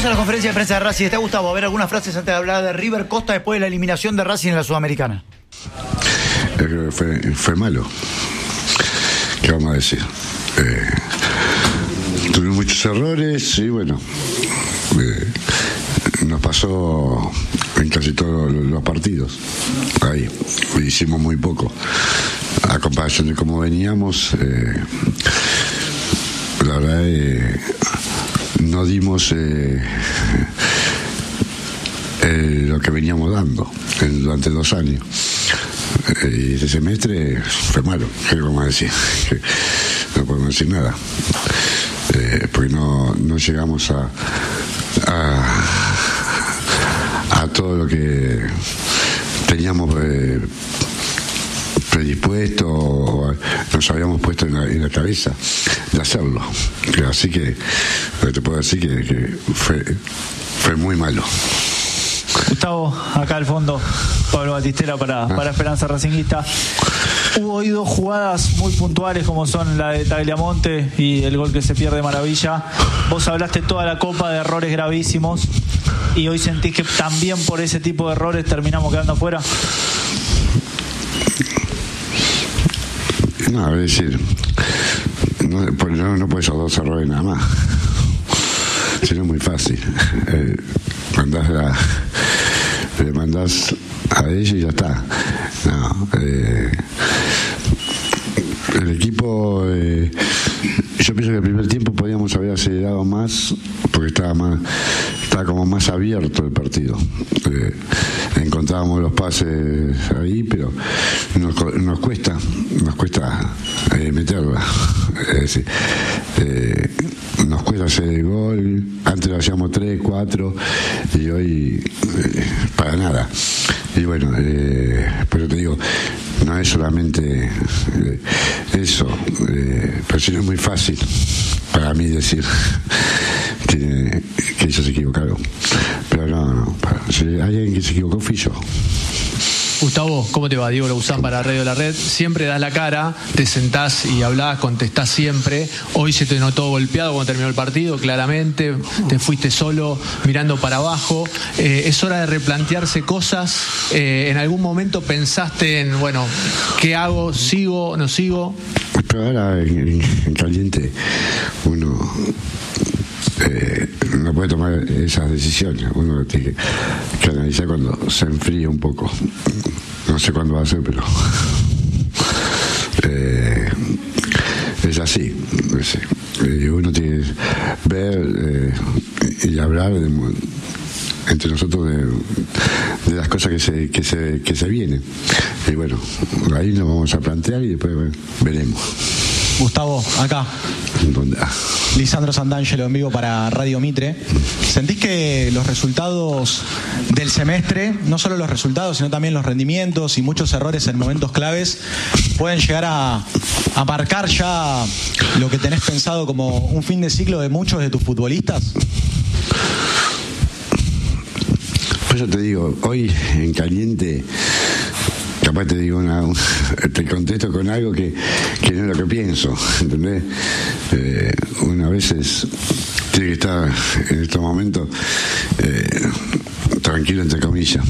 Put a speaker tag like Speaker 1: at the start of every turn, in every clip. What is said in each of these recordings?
Speaker 1: Vamos a la conferencia de prensa de Racing. ¿Está, Gustavo? A ver algunas frases antes de hablar de River Costa después de la eliminación de Racing en la Sudamericana.
Speaker 2: Fue malo. ¿Qué vamos a decir? Tuvimos muchos errores y bueno, nos pasó en casi todos los partidos. Ahí hicimos muy poco. A comparación de cómo veníamos, la verdad no dimos lo que veníamos dando durante 2 años. Y ese semestre fue malo. ¿Qué vamos a decir? No podemos decir nada. Porque no llegamos a todo lo que teníamos predispuesto o nos habíamos puesto en la cabeza de hacerlo. Así que te puedo decir que fue muy malo.
Speaker 3: Gustavo, acá al fondo, Pablo Batistera para Esperanza Racinguista. Hubo hoy 2 jugadas muy puntuales como son la de Tagliamonte y el gol que se pierde maravilla. Vos hablaste toda la copa de errores gravísimos y hoy sentís que también por ese tipo de errores terminamos quedando afuera.
Speaker 2: No, es decir, no puedes hacer 2 errores nada más. Si no es muy fácil. Le mandás a ella y ya está. No, el equipo, yo pienso que el primer tiempo podíamos haber acelerado más porque estaba como más abierto el partido. Encontrábamos los pases ahí, pero nos cuesta meterla. Es decir, nos cuesta hacer el gol. Antes lo hacíamos 3, 4 y hoy para nada. Y bueno, pero te digo, no es solamente eso, pero sí no es muy fácil para mí decir que ellos se equivocaron. Pero no, si hay alguien que se equivocó fui yo.
Speaker 4: Gustavo, ¿cómo te va? Diego Lauzán para Radio La Red. Siempre das la cara, te sentás y hablás, contestás siempre. Hoy se te notó golpeado cuando terminó el partido, claramente. Te fuiste solo, mirando para abajo. Es hora de replantearse cosas. ¿En algún momento pensaste en, bueno, qué hago? ¿Sigo? ¿No sigo?
Speaker 2: Pero ahora en caliente uno no puede tomar esas decisiones. Uno tiene que analizar cuando se enfría un poco. No sé cuándo va a ser, pero es así. Uno tiene que ver y hablar entre nosotros de las cosas que se vienen. Y bueno, ahí nos vamos a plantear y después veremos.
Speaker 5: Gustavo, acá.
Speaker 2: ¿Dónde?
Speaker 5: Lisandro Santangelo en vivo para Radio Mitre. ¿Sentís que los resultados del semestre, no solo los resultados, sino también los rendimientos y muchos errores en momentos claves, pueden llegar a marcar ya lo que tenés pensado como un fin de ciclo de muchos de tus futbolistas?
Speaker 2: Pues yo te digo, hoy en caliente, capaz te digo te contesto con algo que no es lo que pienso, ¿entendés? Uno a veces tiene que estar en estos momentos tranquilo, entre comillas,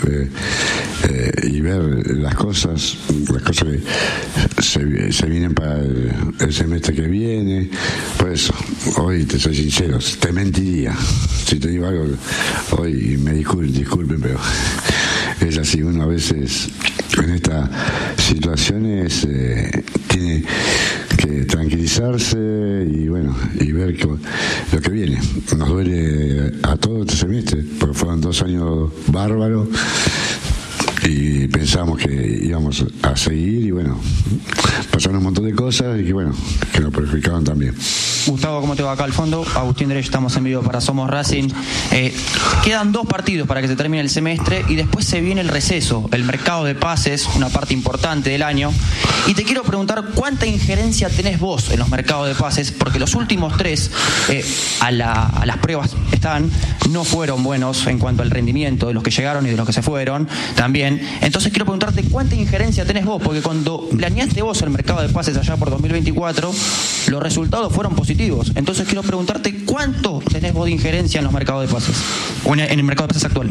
Speaker 2: y ver las cosas que se vienen para el semestre que viene. Por eso, hoy te soy sincero, te mentiría si te digo algo hoy, me disculpen, pero es así. Uno a veces en estas situaciones tiene que tranquilizarse y bueno, y ver lo que viene. Nos duele a todo este semestre porque fueron 2 años bárbaros y pensamos que íbamos a seguir y bueno, pasaron un montón de cosas y que nos perjudicaron también.
Speaker 6: Gustavo, ¿cómo te va? Acá al fondo, Agustín Derecho, estamos en vivo para Somos Racing. Quedan 2 partidos para que se termine el semestre y después se viene el receso, el mercado de pases, una parte importante del año. Y te quiero preguntar cuánta injerencia tenés vos en los mercados de pases, porque los últimos 3 a las pruebas están, no fueron buenos en cuanto al rendimiento de los que llegaron y de los que se fueron también. Entonces quiero preguntarte cuánta injerencia tenés vos, porque cuando planeaste vos el mercado de pases allá por 2024, los resultados fueron positivos. Entonces quiero preguntarte cuánto tenés vos de injerencia en los mercados de pases, o en el mercado de pases actual.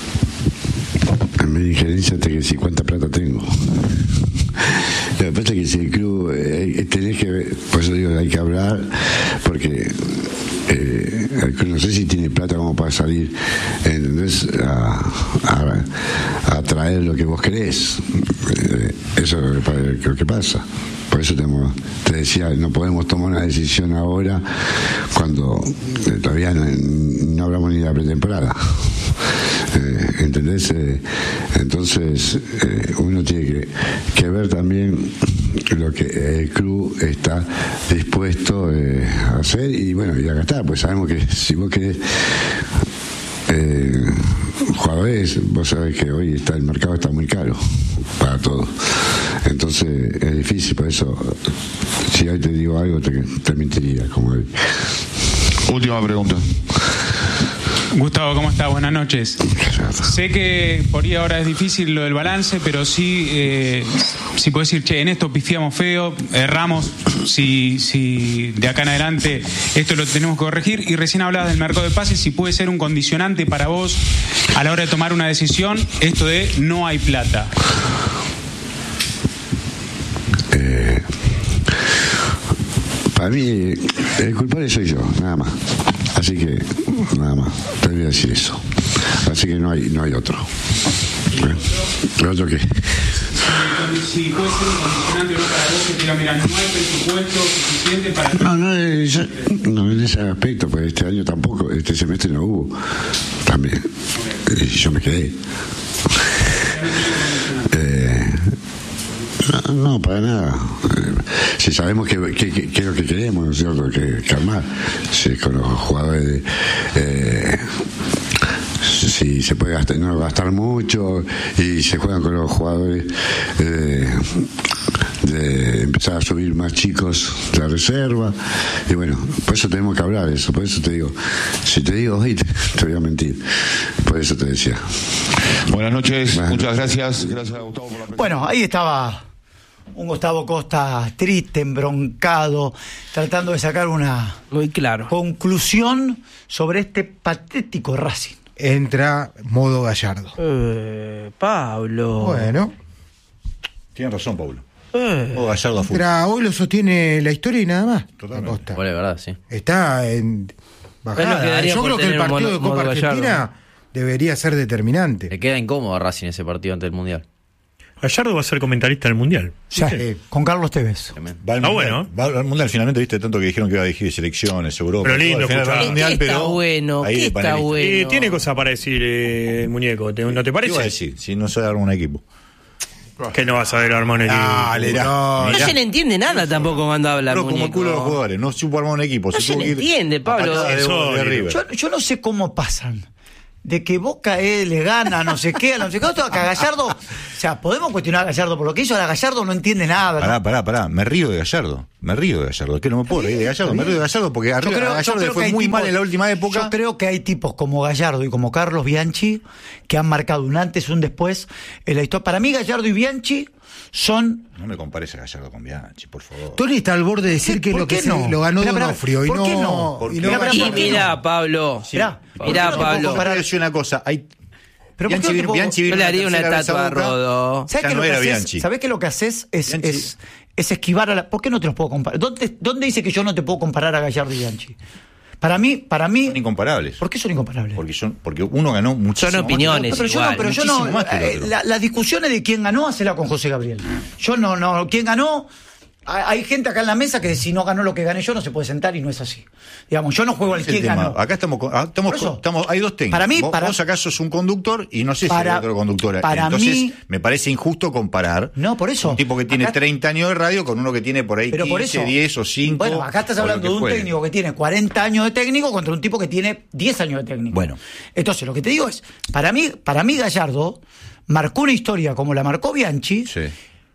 Speaker 2: En mi injerencia te que decir cuánta plata tengo. Lo que pasa es que si el club tenés que ver, por eso digo, hay que hablar, porque el club no sé si tiene plata como para salir, ¿entendés? A traer lo que vos querés. Eso es lo que pasa. Por eso te decía, no podemos tomar una decisión ahora cuando todavía no hablamos ni de la pretemporada. ¿Entendés? Entonces uno tiene que ver también lo que el club está dispuesto a hacer y bueno, y acá está, pues sabemos que si vos querés jugadores, vos sabés que hoy el mercado está muy caro para todos, entonces es difícil. Por eso si hoy te digo algo te mentiría, como hoy.
Speaker 7: Última pregunta.
Speaker 8: Gustavo, ¿cómo estás? Buenas noches. Sé que por ahí ahora es difícil lo del balance, pero sí, si podés decir, en esto pifiamos feo, erramos, si de acá en adelante esto lo tenemos que corregir. Y recién hablabas del mercado de pases, si puede ser un condicionante para vos a la hora de tomar una decisión, esto de no hay plata.
Speaker 2: Para mí, el culpable soy yo, nada más. Así que, nada más, te voy a decir eso. Así que no hay otro. ¿Lo otro qué?
Speaker 8: Si puede ser un condicionante o no para vos, que te diga, mira, no hay presupuesto suficiente para...
Speaker 2: No, en ese aspecto, pues este año tampoco, este semestre no hubo. También. Y yo me quedé. No, para nada. Si sabemos que es lo que queremos, ¿no es cierto? Que armar. Si con los jugadores si se puede gastar mucho y se juegan con los jugadores de empezar a subir más chicos de la reserva, y bueno, por eso tenemos que hablar de eso. Por eso te digo, si te digo hoy te voy a mentir, por eso te decía.
Speaker 7: Buenas noches, muchas gracias a Gustavo por la presencia.
Speaker 1: Bueno, ahí estaba un Gustavo Costa triste, embroncado, tratando de sacar una
Speaker 9: muy claro
Speaker 1: conclusión sobre este patético Racing.
Speaker 10: Entra modo Gallardo.
Speaker 9: Pablo.
Speaker 10: Bueno.
Speaker 11: Tienes razón, Pablo. Modo Gallardo a full.
Speaker 10: Pero hoy lo sostiene la historia y nada más.
Speaker 11: Totalmente.
Speaker 9: Bueno, es verdad, sí.
Speaker 10: Está en bajada. Yo creo que el partido de Copa Argentina debería ser determinante.
Speaker 9: Le queda incómodo a Racing ese partido ante el Mundial.
Speaker 12: Gallardo va a ser comentarista del Mundial.
Speaker 1: Sí, con Carlos Tevez.
Speaker 12: Bueno.
Speaker 11: Va al Mundial finalmente, viste, tanto que dijeron que iba a dirigir selecciones, Europa.
Speaker 12: Pero lindo,
Speaker 9: Mundial, está bueno, está bueno.
Speaker 12: Tiene cosas para decir el muñeco, ¿no te parece?
Speaker 11: ¿Qué va a decir? Si no sabe armar un equipo.
Speaker 12: Que no va a saber armar un equipo.
Speaker 9: No se le entiende nada tampoco cuando habla el muñeco.
Speaker 11: Como el culo de los jugadores, no supo armar un equipo.
Speaker 9: No se le entiende, Pablo.
Speaker 1: Yo no sé cómo pasan de que Boca le gana no sé qué, que a Gallardo, o sea, podemos cuestionar a Gallardo por lo que hizo, a Gallardo no entiende nada.
Speaker 11: Pará, me río de Gallardo, que no me puedo reír de Gallardo, me río de Gallardo porque Gallardo le fue muy mal en la última época.
Speaker 1: Yo creo que hay tipos como Gallardo y como Carlos Bianchi que han marcado un antes y un después en la historia. Para mí Gallardo y Bianchi son...
Speaker 11: No me compares a Gallardo con Bianchi, por favor.
Speaker 10: Tony está al borde de decir que lo que lo ganó Donofrio y no...
Speaker 9: Y mira, Pablo. Mirá, Pablo.
Speaker 11: Para decir una cosa,
Speaker 1: pero
Speaker 11: Bianchi
Speaker 9: yo le haría una estatua a Rodo.
Speaker 1: ¿Sabés que lo que haces es esquivar a la... ¿Por qué no te los puedo comparar? ¿Dónde dice que yo no te puedo comparar a Gallardo y Bianchi? Para mí
Speaker 11: son incomparables.
Speaker 1: ¿Por qué son incomparables?
Speaker 11: Porque uno ganó muchísimo.
Speaker 9: Son opiniones.
Speaker 1: Pero yo no. Las discusiones de quién ganó, hacela con José Gabriel. Yo no. ¿Quién ganó? Hay gente acá en la mesa que si no ganó lo que gané yo no se puede sentar y no es así. Digamos, yo no juego al quién ganó.
Speaker 11: Acá estamos hay dos técnicos.
Speaker 1: Para mí,
Speaker 11: vos acá sos un conductor y no sé si hay otro conductor. Entonces me parece injusto comparar.
Speaker 1: No, por eso.
Speaker 11: Un tipo que tiene 30 años de radio con uno que tiene por ahí 15, 10 o 5.
Speaker 1: Bueno, acá estás hablando de un técnico que tiene 40 años de técnico contra un tipo que tiene 10 años de técnico.
Speaker 11: Bueno.
Speaker 1: Entonces, lo que te digo es, para mí Gallardo marcó una historia como la marcó Bianchi.
Speaker 11: Sí.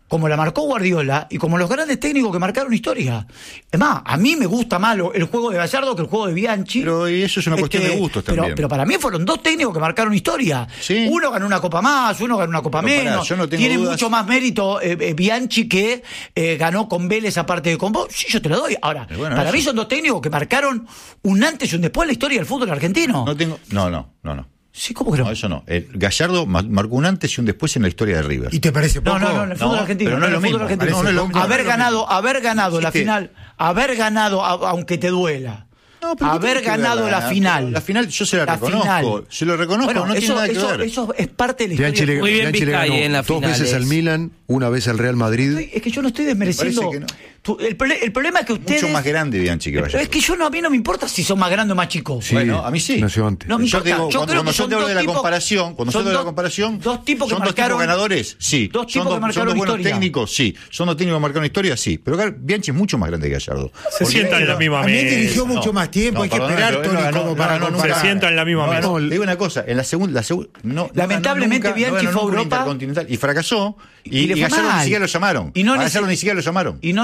Speaker 1: como la marcó Guardiola y como los grandes técnicos que marcaron historia. Es más, a mí me gusta más el juego de Gallardo que el juego de Bianchi.
Speaker 11: Pero y eso es una cuestión de gustos también.
Speaker 1: Pero para mí fueron dos técnicos que marcaron historia.
Speaker 11: ¿Sí?
Speaker 1: Uno ganó una copa más, uno ganó una copa menos.
Speaker 11: Yo no tengo
Speaker 1: Tiene
Speaker 11: dudas.
Speaker 1: mucho más mérito Bianchi que ganó con Vélez aparte de con vos. Sí, yo te lo doy. Ahora, para mí son dos técnicos que marcaron un antes y un después en la historia del fútbol argentino.
Speaker 11: No.
Speaker 1: Sí, ¿cómo que no?
Speaker 11: No, eso no. Gallardo marcó un antes y un después en la historia de River.
Speaker 10: ¿Y te parece poco?
Speaker 1: No, en el fútbol argentino.
Speaker 11: Pero no es lo mismo.
Speaker 1: Haber ganado la final, aunque te duela.
Speaker 11: No, pero
Speaker 1: haber ganado la final.
Speaker 11: La final yo se la reconozco. Final. Se lo reconozco,
Speaker 1: bueno,
Speaker 11: no tiene nada que ver.
Speaker 1: Eso es parte de la historia.
Speaker 9: Muy bien Vizcay en la
Speaker 13: dos
Speaker 9: final.
Speaker 13: veces al Milan, una vez al Real Madrid.
Speaker 1: Es que yo no estoy desmereciendo. El problema es que ustedes.
Speaker 11: Mucho más grande Bianchi que Gallardo.
Speaker 1: Es que a mí no me importa si son más grandes o más chicos.
Speaker 13: Sí,
Speaker 11: bueno, a mí sí.
Speaker 13: Nació antes.
Speaker 1: No me
Speaker 11: yo
Speaker 1: importa.
Speaker 11: digo, cuando yo te hablo de la comparación,
Speaker 1: dos tipos que
Speaker 11: son
Speaker 1: marcaron,
Speaker 11: dos tipos ganadores, sí.
Speaker 1: Dos tipos que marcaron
Speaker 11: son dos buenos
Speaker 1: historia.
Speaker 11: técnicos, sí. Son dos técnicos que marcaron historia, sí. Pero Bianchi es mucho más grande que Gallardo.
Speaker 12: Se sientan en la misma mesa.
Speaker 10: También dirigió mucho más tiempo, hay que esperar todo para
Speaker 12: se sientan en la misma mesa.
Speaker 11: Te digo una cosa, en la segunda
Speaker 1: lamentablemente Bianchi fue a Europa
Speaker 11: y fracasó y Gallardo ni siquiera lo llamaron. Gallardo ni siquiera lo llamaron.
Speaker 1: Y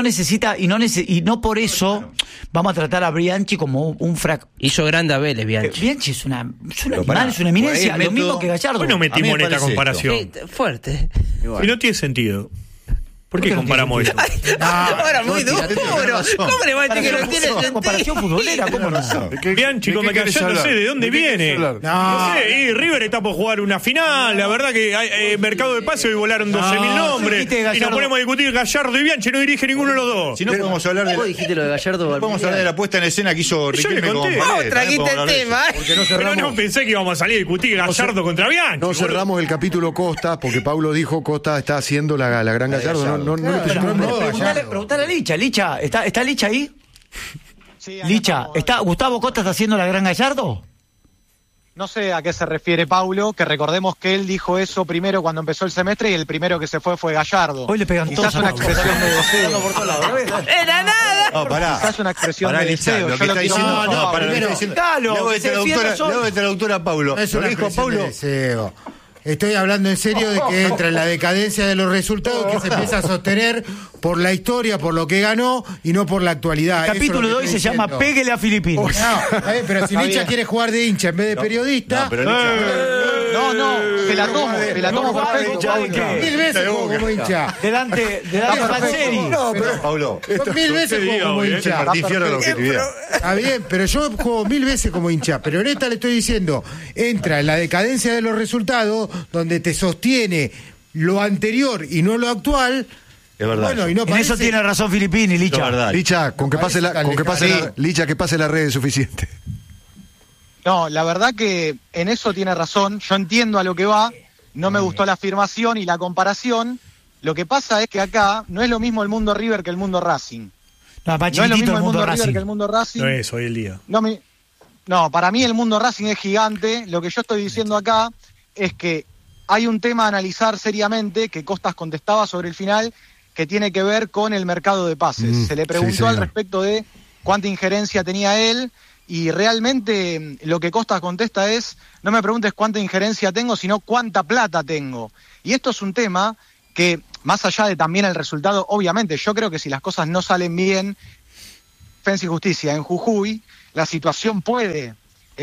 Speaker 1: no por eso vamos a tratar a Bianchi como un fracaso.
Speaker 9: Hizo grande a Vélez, Bianchi.
Speaker 1: Bianchi es un animal, es una eminencia, lo mismo que Gallardo.
Speaker 12: Bueno, metimos en esta comparación.
Speaker 9: Sí, fuerte.
Speaker 12: Y no tiene sentido. ¿Por qué comparamos esto?
Speaker 9: Ahora muy duro. ¿Cómo le va a decir que no tiene sentido?
Speaker 1: Comparación futbolera, ¿cómo no?
Speaker 12: Bianchi con Gallardo, no sé de dónde viene. No sé, y River está por jugar una final. La verdad que hay mercado de pase, hoy volaron 12.000 nombres. Y nos ponemos a discutir Gallardo y Bianchi, no dirige ninguno de los dos.
Speaker 11: Si no podemos hablar de.
Speaker 9: ¿Vos dijiste lo de Gallardo?
Speaker 11: Podemos hablar de la puesta en escena que hizo Riquelme con
Speaker 9: Paredes. Trajiste el tema.
Speaker 12: Pero no pensé que íbamos a salir a discutir Gallardo contra Bianchi.
Speaker 13: No cerramos el capítulo Costa, porque Paulo dijo Costa está haciendo la gran Gallardo. No le pusimos
Speaker 1: Preguntale a Licha. Licha, ¿está Licha ahí?
Speaker 14: Sí,
Speaker 1: Licha, ¿Gustavo Costa está haciendo la gran Gallardo?
Speaker 14: No sé a qué se refiere Paulo, que recordemos que él dijo eso primero cuando empezó el semestre y el primero que se fue Gallardo.
Speaker 1: Hoy le pegan
Speaker 14: quizás
Speaker 1: todos
Speaker 14: una expresión de deseo.
Speaker 9: ¡Era nada!
Speaker 11: No, pará.
Speaker 14: Quizás una expresión de deseo.
Speaker 11: Lo que está diciendo. No, para lo que está diciendo. Luego de traductora Paulo.
Speaker 10: No es una expresión de deseo. Estoy hablando en serio de que entra en la decadencia de los resultados que se empieza a sostener por la historia, por lo que ganó y no por la actualidad.
Speaker 1: El capítulo de hoy se llama Péguele a Filipinos.
Speaker 10: Pero si Licha quiere jugar de hincha en vez de periodista.
Speaker 14: No, se la tomo perfecto.
Speaker 10: 1000 veces juego como hincha.
Speaker 1: Delante de Falseri.
Speaker 11: No, pero Paulo.
Speaker 10: 1000 veces juego como hincha.
Speaker 11: Martín Fierro de la objetividad.
Speaker 10: Está bien, pero yo juego 1000 veces como hincha. Pero en esta le estoy diciendo, entra en la decadencia de los resultados, donde te sostiene lo anterior y no lo actual.
Speaker 11: Es verdad.
Speaker 10: Bueno, y no
Speaker 1: en eso tiene razón Filippini, Licha.
Speaker 13: Licha, que pase la red es suficiente.
Speaker 14: No, la verdad que en eso tiene razón. Yo entiendo a lo que va. No me gustó la afirmación y la comparación. Lo que pasa es que acá no es lo mismo el mundo River que el mundo Racing.
Speaker 1: No es lo mismo el mundo River
Speaker 14: que el mundo Racing.
Speaker 12: No es hoy el día.
Speaker 14: No, para mí el mundo Racing es gigante. Lo que yo estoy diciendo acá es que hay un tema a analizar seriamente que Costas contestaba sobre el final, que tiene que ver con el mercado de pases. Se le preguntó al respecto de cuánta injerencia tenía él, y realmente lo que Costas contesta es: no me preguntes cuánta injerencia tengo, sino cuánta plata tengo. Y esto es un tema que, más allá de también el resultado, obviamente yo creo que si las cosas no salen bien, Defensa y Justicia en Jujuy, la situación puede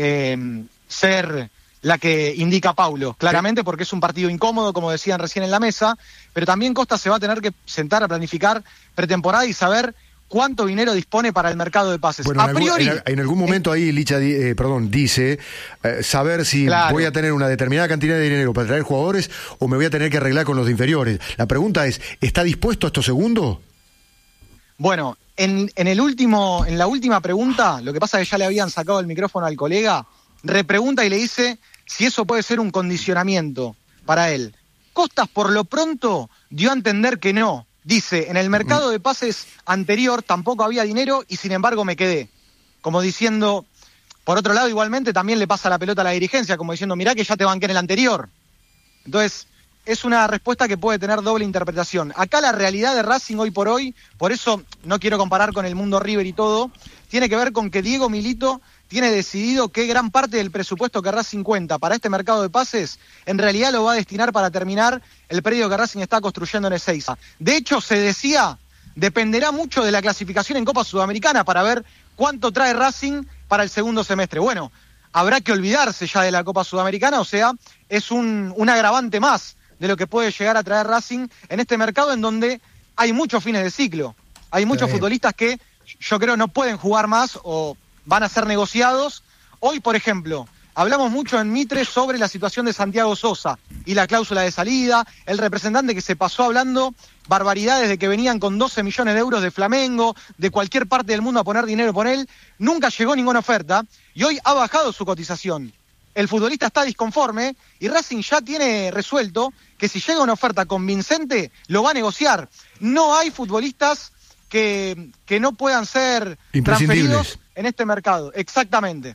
Speaker 14: ser la que indica Paulo, claramente, porque es un partido incómodo, como decían recién en la mesa, pero también Costa se va a tener que sentar a planificar pretemporada y saber cuánto dinero dispone para el mercado de pases.
Speaker 13: Bueno,
Speaker 14: a priori,
Speaker 13: en algún momento ahí Licha dice saber si voy a tener una determinada cantidad de dinero para traer jugadores o me voy a tener que arreglar con los de inferiores. La pregunta es, ¿está dispuesto a esto segundo?
Speaker 14: Bueno, en la última pregunta, lo que pasa es que ya le habían sacado el micrófono al colega, repregunta y le dice si eso puede ser un condicionamiento para él. Costas, por lo pronto, dio a entender que no. Dice, en el mercado de pases anterior tampoco había dinero y sin embargo me quedé. Como diciendo, por otro lado, igualmente también le pasa la pelota a la dirigencia, como diciendo, mirá que ya te banqué en el anterior. Entonces, es una respuesta que puede tener doble interpretación. Acá la realidad de Racing hoy por hoy, por eso no quiero comparar con el mundo River y todo, tiene que ver con que Diego Milito tiene decidido que gran parte del presupuesto que Racing cuenta para este mercado de pases, en realidad lo va a destinar para terminar el predio que Racing está construyendo en Ezeiza. De hecho, se decía, dependerá mucho de la clasificación en Copa Sudamericana para ver cuánto trae Racing para el segundo semestre. Bueno, habrá que olvidarse ya de la Copa Sudamericana, o sea, es un agravante más de lo que puede llegar a traer Racing en este mercado en donde hay muchos fines de ciclo. Hay muchos futbolistas que yo creo no pueden jugar más o van a ser negociados. Hoy, por ejemplo, hablamos mucho en Mitre sobre la situación de Santiago Sosa y la cláusula de salida, el representante que se pasó hablando barbaridades de que venían con 12 millones de euros de Flamengo, de cualquier parte del mundo a poner dinero por él, nunca llegó ninguna oferta y hoy ha bajado su cotización. El futbolista está disconforme y Racing ya tiene resuelto que si llega una oferta convincente, lo va a negociar. No hay futbolistas que no puedan ser transferidos en este mercado. Exactamente.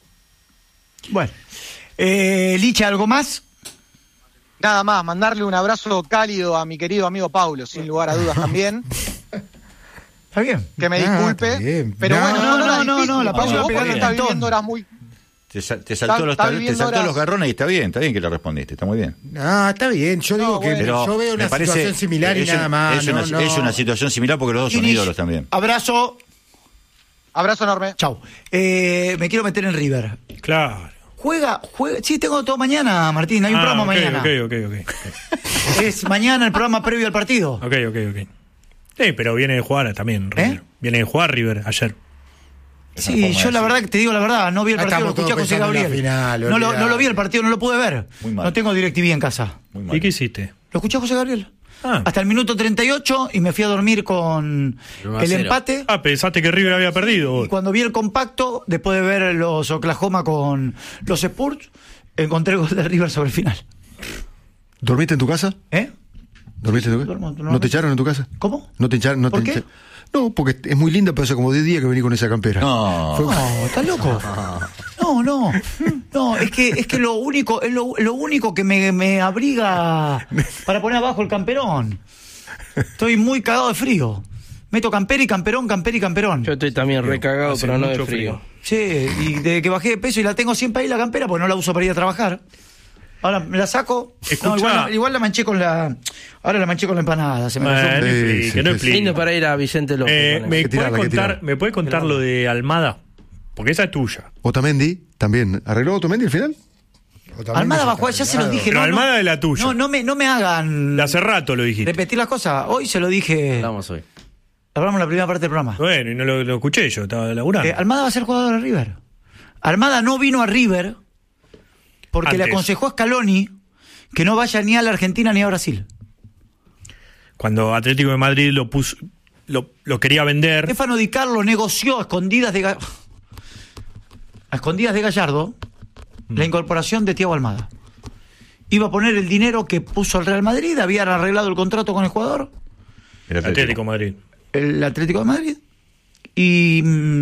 Speaker 1: Bueno, Licha, ¿algo más?
Speaker 14: Nada más, mandarle un abrazo cálido a mi querido amigo Paulo, sin lugar a dudas también.
Speaker 1: Está bien.
Speaker 14: Que me disculpe. Pero bueno,
Speaker 1: no, la pausa
Speaker 14: está viviendo horas muy...
Speaker 11: Te saltó los garrones y está bien que le respondiste, está muy bien.
Speaker 10: Ah, está bien, yo digo que yo veo una situación similar y nada más.
Speaker 11: Es una situación similar porque los dos son ídolos también.
Speaker 1: Abrazo
Speaker 14: enorme.
Speaker 1: Chau. Me quiero meter en River.
Speaker 12: Claro.
Speaker 1: Juega. Sí, tengo todo mañana, Martín. Hay un programa mañana.
Speaker 12: Ok.
Speaker 1: Es mañana el programa previo al partido.
Speaker 12: Ok. Sí, pero viene de jugar también, River. Viene de jugar River ayer.
Speaker 1: Sí, yo la verdad que te digo la verdad, no vi el partido, lo escuché a José Gabriel. No lo vi el partido, no lo pude ver. No tengo DirecTV en casa.
Speaker 12: ¿Y qué hiciste?
Speaker 1: Lo escuché a José Gabriel. Hasta el minuto 38 y me fui a dormir con el empate.
Speaker 12: Pensaste que River había perdido.
Speaker 1: Y cuando vi el compacto, después de ver los Oklahoma con los Spurs, encontré el gol de River sobre el final.
Speaker 13: ¿Dormiste en tu casa? ¿Dormiste en tu casa? ¿No te echaron en tu casa?
Speaker 1: ¿Cómo?
Speaker 13: ¿No te echaron?
Speaker 1: ¿Por qué?
Speaker 13: No, porque es muy linda, pero hace como 10 días que vení con esa campera.
Speaker 1: No, ¿estás loco? No, es que lo único que me abriga para poner abajo el camperón. Estoy muy cagado de frío. Meto campera y camperón.
Speaker 9: Yo estoy también recagado, pero no de frío.
Speaker 1: Sí, y desde que bajé de peso y la tengo siempre ahí la campera, porque no la uso para ir a trabajar. Ahora me la saco. Igual la manché con la. Ahora la manché con la empanada. Se me
Speaker 9: lindo para ir a Vicente López.
Speaker 12: ¿Me puede contar lo de Almada? Porque esa es tuya.
Speaker 13: Otamendi también. ¿Arregló Otamendi al final?
Speaker 1: Almada bajó, ya se lo dije.
Speaker 12: Pero Almada es la tuya.
Speaker 1: No me hagan.
Speaker 12: De hace rato lo dijiste.
Speaker 1: Repetir las cosas. Hoy se lo dije.
Speaker 9: Vamos hoy.
Speaker 1: Hablamos la primera parte del programa.
Speaker 12: Bueno, y no lo escuché yo, estaba laburando.
Speaker 1: Almada va a ser jugador de River. Almada no vino a River porque le aconsejó a Scaloni que no vaya ni a la Argentina ni a Brasil.
Speaker 12: Cuando Atlético de Madrid lo quería vender.
Speaker 1: Stefano Di Carlo negoció a escondidas de Gallardo la incorporación de Thiago Almada. Iba a poner el dinero que puso el Real Madrid, habían arreglado el contrato con el jugador.
Speaker 12: El Atlético de Madrid.
Speaker 1: El Atlético de Madrid. Y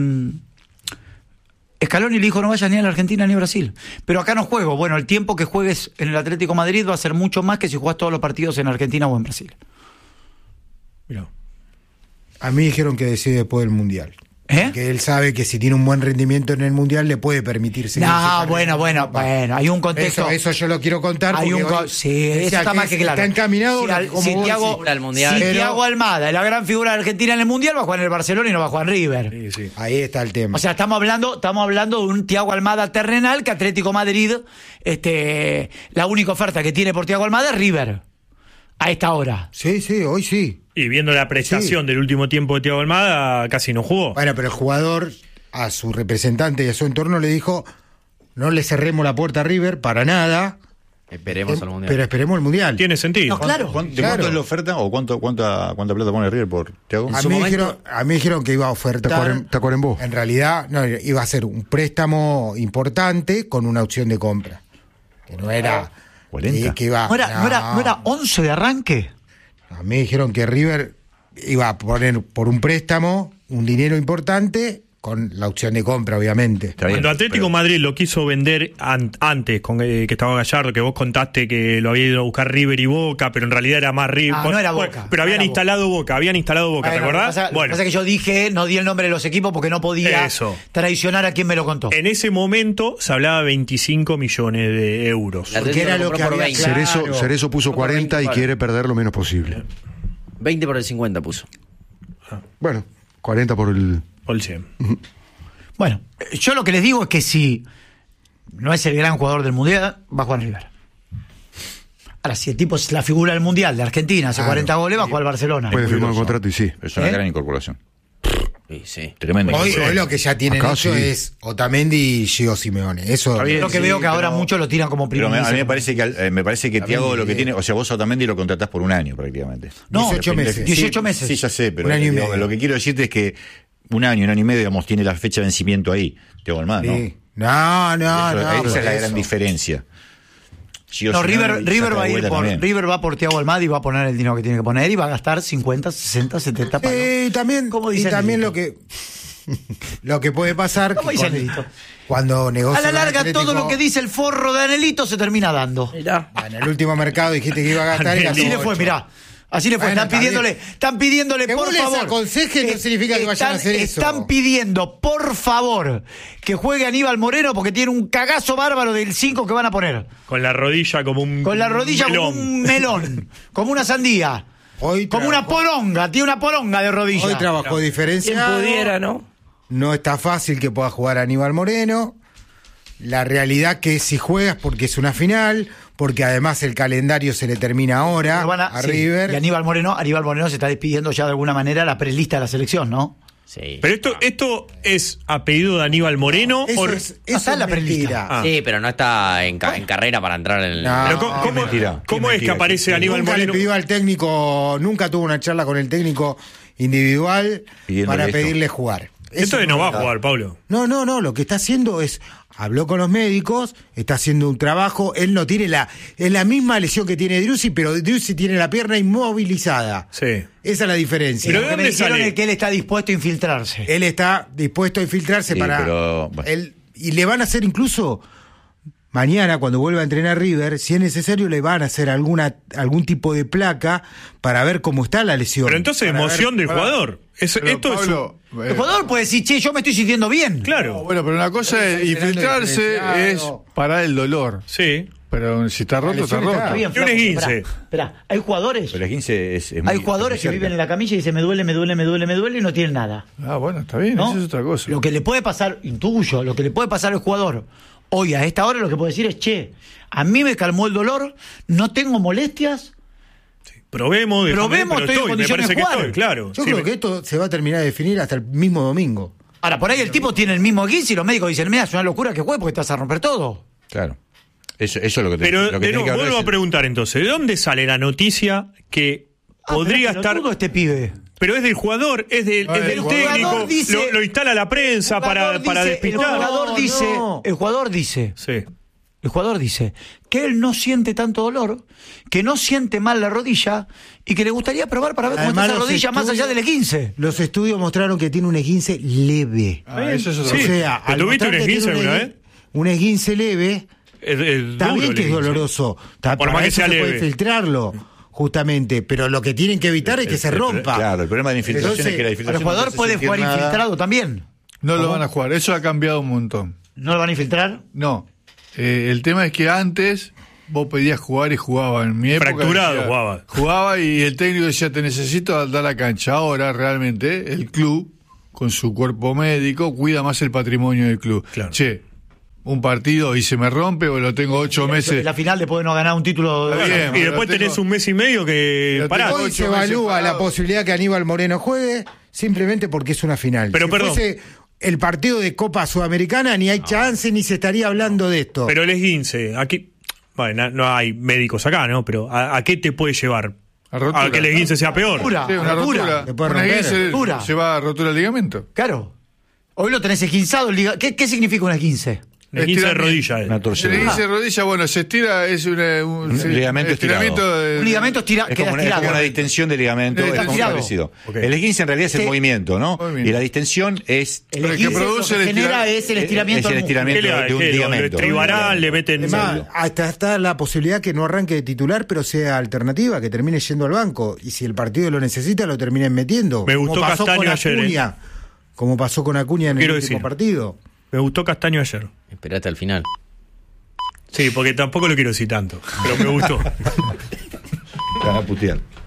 Speaker 1: Scaloni le dijo no vayas ni a la Argentina ni a Brasil. Pero acá no juego. Bueno, el tiempo que juegues en el Atlético de Madrid va a ser mucho más que si jugás todos los partidos en Argentina o en Brasil.
Speaker 12: Mirá.
Speaker 10: A mí dijeron que decide después del Mundial. Que él sabe que si tiene un buen rendimiento en el Mundial le puede permitir seguir.
Speaker 1: No, bueno, hay un contexto.
Speaker 10: Eso yo lo quiero contar.
Speaker 1: Sí, eso está más que claro.
Speaker 10: Está encaminado
Speaker 1: si Thiago Almada es la gran figura de Argentina en el Mundial, va a jugar en el Barcelona y no va a jugar en River.
Speaker 10: Sí. Ahí está el tema.
Speaker 1: O sea, estamos hablando de un Thiago Almada terrenal que Atlético Madrid, la única oferta que tiene por Thiago Almada es River. A esta hora.
Speaker 10: Sí, hoy sí.
Speaker 12: Y viendo la prestación del último tiempo de Thiago Almada, casi no jugó.
Speaker 10: Bueno, pero el jugador a su representante y a su entorno le dijo: no le cerremos la puerta a River para nada.
Speaker 9: Esperemos al Mundial.
Speaker 10: Pero esperemos el Mundial.
Speaker 12: Tiene sentido.
Speaker 1: No, claro.
Speaker 11: ¿Cuánto es la oferta o cuánta plata pone River por Thiago?
Speaker 10: A mí dijeron que iba a ofertar.
Speaker 13: Tacuarembó.
Speaker 10: En realidad, no, iba a ser un préstamo importante con una opción de compra. Que no era.
Speaker 11: 40.
Speaker 10: Que iba,
Speaker 1: ¿No era 11 de arranque?
Speaker 10: A mí dijeron que River iba a poner por un préstamo un dinero importante con la opción de compra, obviamente.
Speaker 12: Cuando Atlético Madrid lo quiso vender antes, con que estaba Gallardo, que vos contaste que lo había ido a buscar River y Boca, pero en realidad era más River.
Speaker 1: No era Boca.
Speaker 12: Pero habían instalado Boca, ¿te acordás?
Speaker 1: Lo que pasa es que yo dije, no di el nombre de los equipos porque no podía traicionar a quien me lo contó.
Speaker 12: En ese momento se hablaba de 25 millones de euros.
Speaker 10: Porque era lo que había.
Speaker 13: Cerezo puso 40 y quiere perder lo menos posible.
Speaker 9: 20 por el 50 puso.
Speaker 13: Bueno, 40 por el
Speaker 12: 100.
Speaker 1: Bueno, yo lo que les digo es que si no es el gran jugador del Mundial, va a jugar en River. Ahora, si el tipo es la figura del Mundial de Argentina, hace 40 goles, va a jugar al Barcelona.
Speaker 13: Puede firmar un contrato y sí.
Speaker 11: Es una gran incorporación.
Speaker 9: Sí.
Speaker 11: Tremendo.
Speaker 10: Hoy lo que ya tienen hecho es Otamendi y Gio Simeone. Eso
Speaker 1: es lo que veo que ahora muchos lo tiran como primero.
Speaker 11: Pero a mí me parece que Thiago lo que tiene, o sea, vos Otamendi lo contratás por un año prácticamente.
Speaker 1: No, 18 meses.
Speaker 11: Sí, ya sé, pero lo que quiero decirte es que un año y medio, digamos, tiene la fecha de vencimiento ahí. Thiago Almada,
Speaker 10: sí. ¿No?
Speaker 11: Esa es la gran diferencia.
Speaker 1: River va por Thiago Almada y va a poner el dinero que tiene que poner y va a gastar 50, 60, 70 palos.
Speaker 10: Y también lo que puede pasar cuando negocia.
Speaker 1: A la larga Atlético, todo lo que dice el forro de Anelito se termina dando.
Speaker 10: Mirá. En el último mercado dijiste que iba a gastar y
Speaker 1: así le fue, mirá. Así le fue, están pidiéndole
Speaker 10: que
Speaker 1: por
Speaker 10: les
Speaker 1: favor.
Speaker 10: Aconsejen no significa que vayan a hacer eso.
Speaker 1: Están pidiendo, por favor, que juegue Aníbal Moreno porque tiene un cagazo bárbaro del 5 que van a poner.
Speaker 12: Con la rodilla como un
Speaker 1: melón, como una sandía. Como una poronga, tiene una poronga de rodilla.
Speaker 10: Hoy trabajó diferenciado.
Speaker 9: Quien pudiera, ¿no?
Speaker 10: No está fácil que pueda jugar Aníbal Moreno. La realidad que si juegas porque es una final, porque además el calendario se le termina ahora a River.
Speaker 1: Y Aníbal Moreno se está despidiendo ya de alguna manera la prelista de la selección, ¿no?
Speaker 9: Sí.
Speaker 12: Pero esto es a pedido de Aníbal Moreno.
Speaker 10: Eso está en la prelista.
Speaker 9: Sí, pero no está en carrera para entrar en el.
Speaker 12: Pero ¿cómo es que aparece Aníbal Moreno?
Speaker 10: Nunca le pidió al técnico, nunca tuvo una charla con el técnico individual para pedirle jugar.
Speaker 12: Entonces no va a jugar, Pablo.
Speaker 10: No, lo que está haciendo es, habló con los médicos, está haciendo un trabajo, él no tiene es la misma lesión que tiene Driussi, pero Driussi tiene la pierna inmovilizada.
Speaker 12: Sí.
Speaker 10: Esa es la diferencia.
Speaker 1: Pero lo que me dijeron es que él está dispuesto a infiltrarse.
Speaker 10: Él está dispuesto a infiltrarse y le van a hacer incluso mañana, cuando vuelva a entrenar River, si es necesario, le van a hacer algún tipo de placa para ver cómo está la lesión.
Speaker 12: Pero entonces emoción del jugador.
Speaker 1: El jugador puede decir, che, yo me estoy sintiendo bien.
Speaker 12: Claro.
Speaker 15: Bueno, pero una cosa es infiltrarse, es parar el dolor.
Speaker 12: Sí.
Speaker 15: Pero si está roto, está roto.
Speaker 12: Bien, un esguince.
Speaker 1: Espera, hay jugadores.
Speaker 11: Pero el esguince es
Speaker 1: hay jugadores que viven en la camilla y dicen, me duele y no tienen nada.
Speaker 15: Ah, bueno, está bien, ¿no? Eso es otra cosa.
Speaker 1: Lo que le puede pasar, intuyo, lo que le puede pasar al jugador hoy a esta hora, lo que puede decir es, che, a mí me calmó el dolor, no tengo molestias.
Speaker 12: Probemos, estoy en condiciones de jugar.
Speaker 10: Claro. Yo creo que esto se va a terminar de definir hasta el mismo domingo.
Speaker 1: Ahora, por ahí el tipo tiene el mismo esguince y los médicos dicen, mira, es una locura que juegue porque te vas a romper todo.
Speaker 11: Claro. Eso es lo que
Speaker 12: Pero vuelvo a preguntar entonces, ¿de dónde sale la noticia que podría estar
Speaker 1: este pibe?
Speaker 12: Pero es del jugador, es del técnico, dice, lo instala la prensa para despistar.
Speaker 1: El jugador dice que él no siente tanto dolor, que no siente mal la rodilla y que le gustaría probar para ver cómo está esa rodilla más allá del esguince.
Speaker 10: Los estudios mostraron que tiene un esguince leve.
Speaker 12: Eso es otra cosa. O sea, ¿tuviste un esguince alguna vez?
Speaker 10: Un esguince leve. También que es doloroso.
Speaker 12: Por más que sea leve.
Speaker 10: Puede filtrarlo. Justamente, pero lo que tienen que evitar es que se rompa.
Speaker 11: Claro, el problema de la infiltración es que la infiltración.
Speaker 1: El jugador puede jugar infiltrado también.
Speaker 15: No lo van a jugar, eso ha cambiado un montón.
Speaker 1: ¿No lo van a infiltrar?
Speaker 15: No. El tema es que antes vos pedías jugar y jugaba. En mi época.
Speaker 12: Fracturado
Speaker 15: jugaba y el técnico decía, te necesito dar la cancha. Ahora realmente el club, con su cuerpo médico, cuida más el patrimonio del club.
Speaker 12: Claro.
Speaker 15: Che, un partido y se me rompe o lo tengo 8 meses.
Speaker 1: La final después de no ganar un título
Speaker 12: y después tenés un mes y medio que parás.
Speaker 10: Hoy se evalúa la posibilidad que Aníbal Moreno juegue simplemente porque es una final.
Speaker 12: Pero
Speaker 10: si fuese el partido de Copa Sudamericana, ni hay chance ni se estaría hablando de esto.
Speaker 12: Pero el esguince, aquí, bueno, no hay médicos acá, ¿no? Pero ¿a qué te puede llevar? A que el esguince sea peor.
Speaker 15: Sí, una rotura. Una esguince se va a rotura del ligamento.
Speaker 1: Claro. Hoy lo tenés esguinzado. ¿Qué significa un esguince?
Speaker 12: El 15 de rodilla.
Speaker 15: El 15 de rodilla, bueno, se estira, es un
Speaker 11: ligamento estirado.
Speaker 1: Un ligamento queda estirado.
Speaker 11: Es como una distensión de ligamento, es como parecido. El esguince en realidad es el movimiento, ¿no? Y la distensión es...
Speaker 1: El esguince lo que genera es el estiramiento.
Speaker 11: Es el estiramiento de un ligamento.
Speaker 12: Le tribarán, le meten...
Speaker 10: Hasta está la posibilidad que no arranque de titular, pero sea alternativa, que termine yendo al banco. Y si el partido lo necesita, lo terminen metiendo.
Speaker 12: Me gustó Castaño ayer.
Speaker 10: Como pasó con Acuña en el último partido.
Speaker 12: Me gustó Castaño ayer.
Speaker 9: Esperate al final.
Speaker 12: Sí, porque tampoco lo quiero decir tanto, pero me gustó.
Speaker 11: Te van a putear.